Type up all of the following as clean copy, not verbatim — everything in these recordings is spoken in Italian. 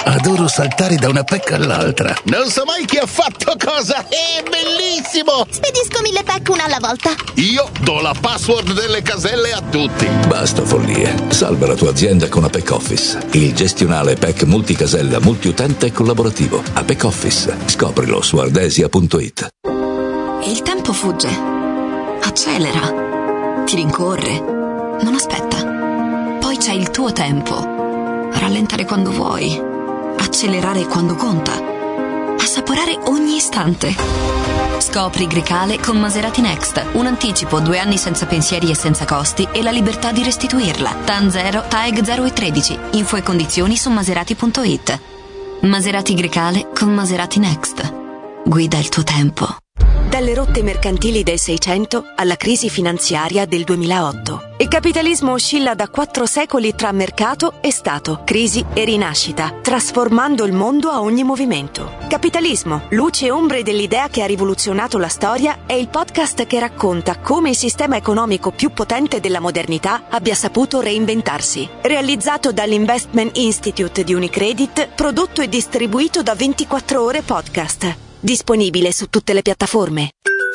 Adoro saltare da una pecca all'altra. Non so mai chi ha fatto cosa. È bellissimo. Spedisco 1000 pack una alla volta. Io do la password delle caselle a tutti. Basta follie. Salva la tua azienda con Apex Office. Il gestionale PEC multicasella, multiutente e collaborativo. Apex Office. Scoprilo su ardesia.it. Il tempo fugge. Accelera. Ti rincorre. Non aspetta. Poi c'è il tuo tempo. Rallentare quando vuoi. Accelerare quando conta. Assaporare ogni istante. Scopri Grecale con Maserati Next. Un anticipo, 2 anni senza pensieri e senza costi e la libertà di restituirla. TAN 0, TAEG 0 e 13. Info e condizioni su maserati.it. Maserati Grecale con Maserati Next. Guida il tuo tempo. Dalle rotte mercantili del 600 alla crisi finanziaria del 2008. Il capitalismo oscilla da 4 secoli tra mercato e Stato, crisi e rinascita, trasformando il mondo a ogni movimento. Capitalismo, luce e ombre dell'idea che ha rivoluzionato la storia, è il podcast che racconta come il sistema economico più potente della modernità abbia saputo reinventarsi. Realizzato dall'Investment Institute di Unicredit, prodotto e distribuito da 24 Ore Podcast. Disponibile su tutte le piattaforme.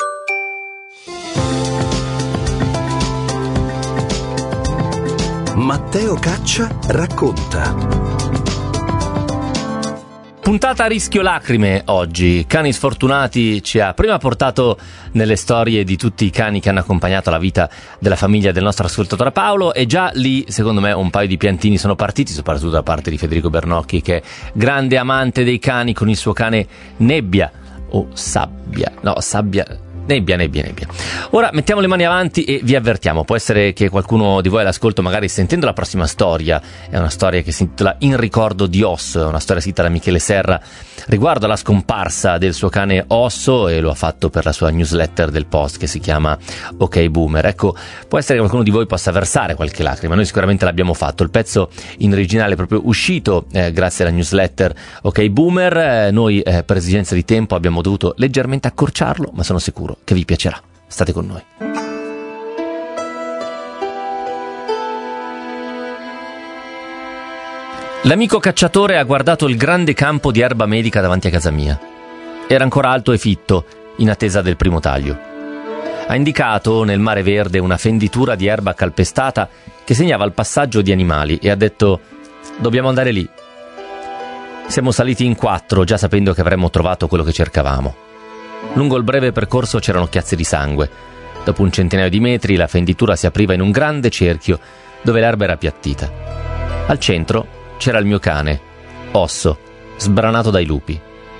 Matteo Caccia racconta. Puntata a rischio lacrime oggi. Cani sfortunati ci ha prima portato nelle storie di tutti i cani che hanno accompagnato la vita della famiglia del nostro ascoltatore Paolo, e già lì secondo me un paio di piantini sono partiti, soprattutto da parte di Federico Bernocchi, che è grande amante dei cani, con il suo cane Nebbia o Sabbia, no Sabbia, Nebbia. Ora mettiamo le mani avanti e vi avvertiamo, può essere che qualcuno di voi all'ascolto, magari sentendo la prossima storia, è una storia che si intitola In ricordo di Osso, è una storia scritta da Michele Serra riguardo alla scomparsa del suo cane Osso, e lo ha fatto per la sua newsletter del Post che si chiama Ok Boomer. Ecco, può essere che qualcuno di voi possa versare qualche lacrima, noi sicuramente l'abbiamo fatto. Il pezzo in originale è proprio uscito grazie alla newsletter Ok Boomer, noi per esigenza di tempo abbiamo dovuto leggermente accorciarlo, ma sono sicuro che vi piacerà. State con noi. L'amico cacciatore ha guardato il grande campo di erba medica davanti a casa mia. Era ancora alto e fitto, in attesa del primo taglio. Ha indicato nel mare verde una fenditura di erba calpestata che segnava il passaggio di animali e ha detto: dobbiamo andare lì. Siamo saliti in 4, già sapendo che avremmo trovato quello che cercavamo. Lungo il breve percorso c'erano chiazze di sangue. Dopo un centinaio di metri la fenditura si apriva in un grande cerchio dove l'erba era appiattita. Al centro c'era il mio cane, Osso, sbranato dai lupi.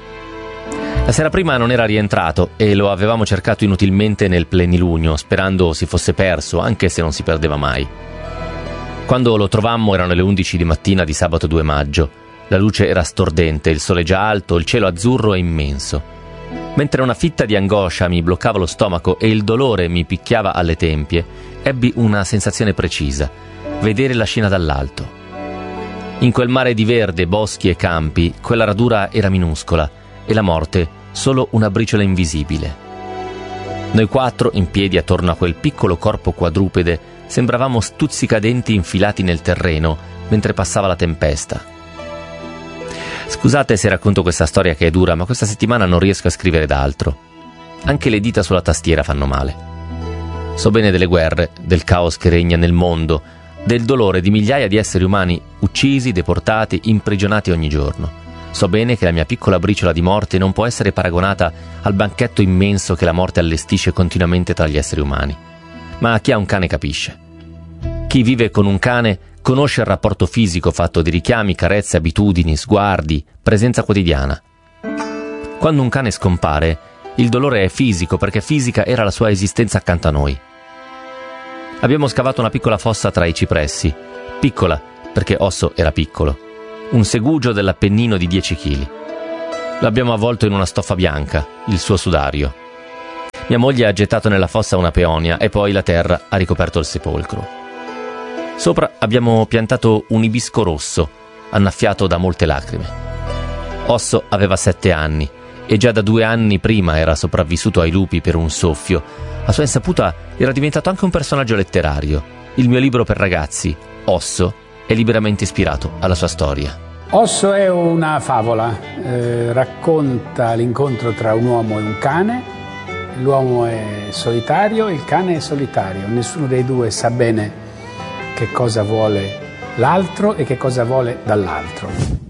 La sera prima non era rientrato e lo avevamo cercato inutilmente nel plenilunio, sperando si fosse perso, anche se non si perdeva mai. Quando lo trovammo erano le 11 di mattina di sabato 2 maggio. La luce era stordente, il sole già alto, il cielo azzurro e immenso. Mentre una fitta di angoscia mi bloccava lo stomaco e il dolore mi picchiava alle tempie, ebbi una sensazione precisa: vedere la scena dall'alto. In quel mare di verde, boschi e campi, quella radura era minuscola e la morte solo una briciola invisibile. Noi 4, in piedi attorno a quel piccolo corpo quadrupede, sembravamo stuzzicadenti infilati nel terreno mentre passava la tempesta. Scusate se racconto questa storia che è dura, ma questa settimana non riesco a scrivere d'altro. Anche le dita sulla tastiera fanno male. So bene delle guerre, del caos che regna nel mondo, del dolore di migliaia di esseri umani uccisi, deportati, imprigionati ogni giorno. So bene che la mia piccola briciola di morte non può essere paragonata al banchetto immenso che la morte allestisce continuamente tra gli esseri umani. Ma chi ha un cane capisce. Chi vive con un cane conosce il rapporto fisico fatto di richiami, carezze, abitudini, sguardi, presenza quotidiana. Quando un cane scompare, il dolore è fisico perché fisica era la sua esistenza accanto a noi. Abbiamo scavato una piccola fossa tra i cipressi, piccola perché Osso era piccolo, un segugio dell'Appennino di 10 kg. L'abbiamo avvolto in una stoffa bianca, il suo sudario. Mia moglie ha gettato nella fossa una peonia e poi la terra ha ricoperto il sepolcro. Sopra abbiamo piantato un ibisco rosso, annaffiato da molte lacrime. Osso aveva 7 anni e già da 2 anni prima era sopravvissuto ai lupi per un soffio. A sua insaputa era diventato anche un personaggio letterario. Il mio libro per ragazzi, Osso, è liberamente ispirato alla sua storia. Osso è una favola, racconta l'incontro tra un uomo e un cane. L'uomo è solitario, il cane è solitario, nessuno dei due sa bene che cosa vuole l'altro e che cosa vuole dall'altro.